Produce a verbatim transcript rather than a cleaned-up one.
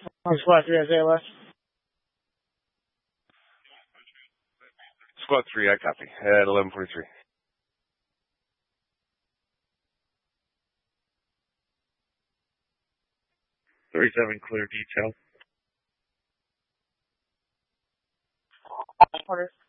On squad three, Isaiah West. Squad three, I copy. At eleven forty-three. thirty-seven, clear detail. Porter.